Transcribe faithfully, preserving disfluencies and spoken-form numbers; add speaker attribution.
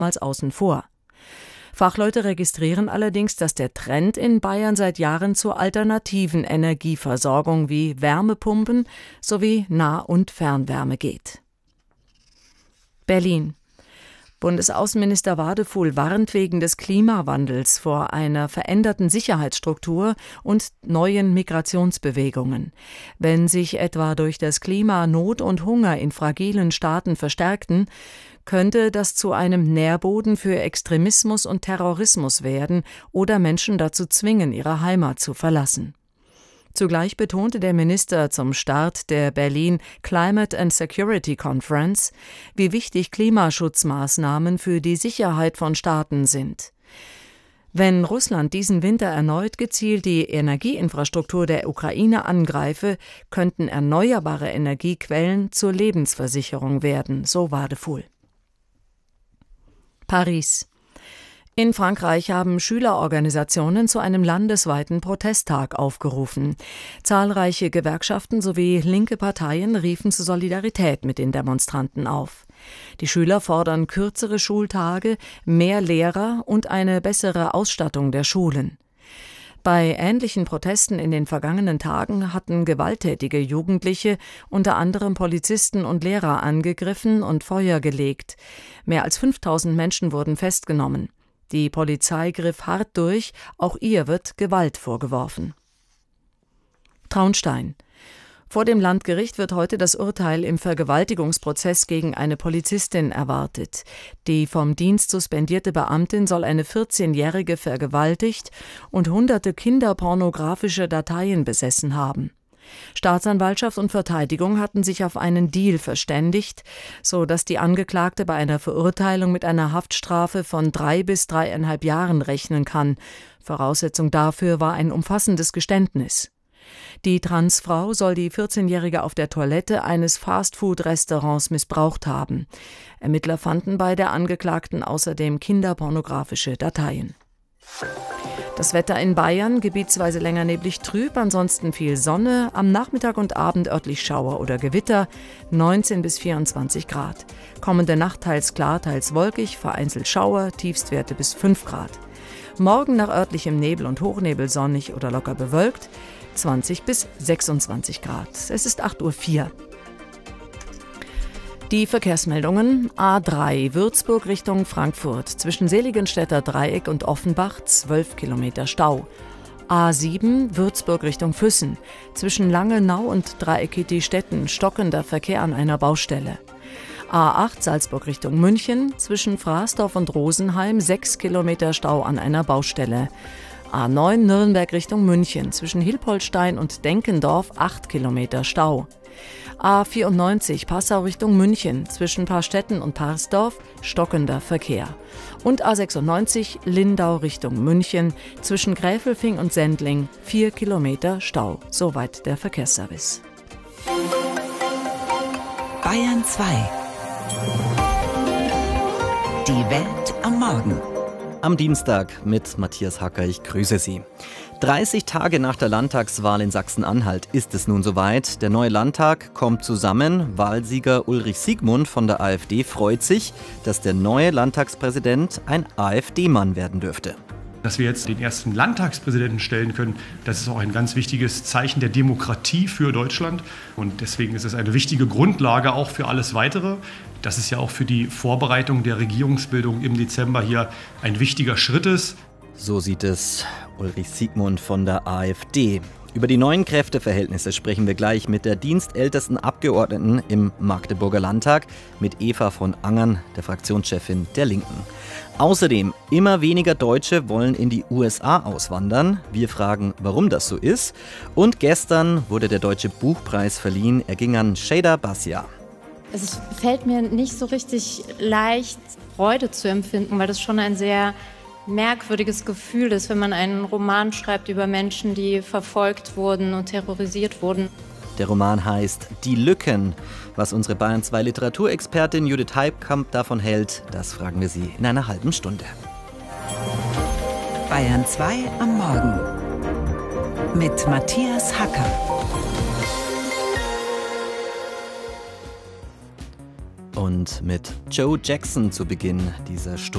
Speaker 1: oftmals außen vor. Fachleute registrieren allerdings, dass der Trend in Bayern seit Jahren zur alternativen Energieversorgung wie Wärmepumpen sowie Nah- und Fernwärme geht. Berlin. Bundesaußenminister Wadefuhl warnt wegen des Klimawandels vor einer veränderten Sicherheitsstruktur und neuen Migrationsbewegungen. Wenn sich etwa durch das Klima Not und Hunger in fragilen Staaten verstärkten, könnte das zu einem Nährboden für Extremismus und Terrorismus werden oder Menschen dazu zwingen, ihre Heimat zu verlassen. Zugleich betonte der Minister zum Start der Berlin Climate and Security Conference, wie wichtig Klimaschutzmaßnahmen für die Sicherheit von Staaten sind. Wenn Russland diesen Winter erneut gezielt die Energieinfrastruktur der Ukraine angreife, könnten erneuerbare Energiequellen zur Lebensversicherung werden, so Wadefuhl. Paris. In Frankreich haben Schülerorganisationen zu einem landesweiten Protesttag aufgerufen. Zahlreiche Gewerkschaften sowie linke Parteien riefen zur Solidarität mit den Demonstranten auf. Die Schüler fordern kürzere Schultage, mehr Lehrer und eine bessere Ausstattung der Schulen. Bei ähnlichen Protesten in den vergangenen Tagen hatten gewalttätige Jugendliche unter anderem Polizisten und Lehrer angegriffen und Feuer gelegt. Mehr als fünftausend Menschen wurden festgenommen. Die Polizei griff hart durch, auch ihr wird Gewalt vorgeworfen. Traunstein. Vor dem Landgericht wird heute das Urteil im Vergewaltigungsprozess gegen eine Polizistin erwartet. Die vom Dienst suspendierte Beamtin soll eine vierzehnjährige vergewaltigt und hunderte kinderpornografische Dateien besessen haben. Staatsanwaltschaft und Verteidigung hatten sich auf einen Deal verständigt, so dass die Angeklagte bei einer Verurteilung mit einer Haftstrafe von drei bis dreieinhalb Jahren rechnen kann. Voraussetzung dafür war ein umfassendes Geständnis. Die Transfrau soll die vierzehnjährige auf der Toilette eines Fastfood-Restaurants missbraucht haben. Ermittler fanden bei der Angeklagten außerdem kinderpornografische Dateien. Das Wetter in Bayern, gebietsweise länger neblig trüb, ansonsten viel Sonne, am Nachmittag und Abend örtlich Schauer oder Gewitter, neunzehn bis vierundzwanzig Grad. Kommende Nacht teils klar, teils wolkig, vereinzelt Schauer, Tiefstwerte bis fünf Grad. Morgen nach örtlichem Nebel und Hochnebel sonnig oder locker bewölkt, zwanzig bis sechsundzwanzig Grad. Es ist acht Uhr vier. Die Verkehrsmeldungen: A drei Würzburg Richtung Frankfurt, zwischen Seligenstädter Dreieck und Offenbach zwölf Kilometer Stau. A sieben Würzburg Richtung Füssen, zwischen Langenau und Dreieckigstetten stockender Verkehr an einer Baustelle. A acht Salzburg Richtung München, zwischen Fraßdorf und Rosenheim sechs Kilometer Stau an einer Baustelle. A neun Nürnberg Richtung München, zwischen Hilpoltstein und Denkendorf acht Kilometer Stau. A vierundneunzig Passau Richtung München, zwischen Paarstetten und Parsdorf stockender Verkehr. Und A sechsundneunzig Lindau Richtung München, zwischen Gräfelfing und Sendling vier Kilometer Stau. Soweit der Verkehrsservice.
Speaker 2: Bayern zwei. Die Welt am Morgen.
Speaker 3: Am Dienstag mit Matthias Hacker, ich grüße Sie. dreißig Tage nach der Landtagswahl in Sachsen-Anhalt ist es nun soweit. Der neue Landtag kommt zusammen. Wahlsieger Ulrich Siegmund von der AfD freut sich, dass der neue Landtagspräsident ein AfD-Mann werden dürfte.
Speaker 4: Dass wir jetzt den ersten Landtagspräsidenten stellen können, das ist auch ein ganz wichtiges Zeichen der Demokratie für Deutschland. Und deswegen ist es eine wichtige Grundlage auch für alles Weitere. Das ist ja auch für die Vorbereitung der Regierungsbildung im Dezember hier ein wichtiger Schritt ist.
Speaker 3: So sieht es Ulrich Siegmund von der AfD. Über die neuen Kräfteverhältnisse sprechen wir gleich mit der dienstältesten Abgeordneten im Magdeburger Landtag, mit Eva von Angern, der Fraktionschefin der Linken. Außerdem, immer weniger Deutsche wollen in die U S A auswandern. Wir fragen, warum das so ist. Und gestern wurde der Deutsche Buchpreis verliehen. Er ging an Şeyda Basya.
Speaker 5: Es fällt mir nicht so richtig leicht, Freude zu empfinden, weil das schon ein sehr merkwürdiges Gefühl ist, wenn man einen Roman schreibt über Menschen, die verfolgt wurden und terrorisiert wurden.
Speaker 3: Der Roman heißt Die Lücken. Was unsere Bayern zwei Literaturexpertin Judith Heibkamp davon hält, das fragen wir sie in einer halben Stunde.
Speaker 2: Bayern zwei am Morgen mit Matthias Hacker.
Speaker 3: Und mit Joe Jackson zu Beginn dieser Stunde.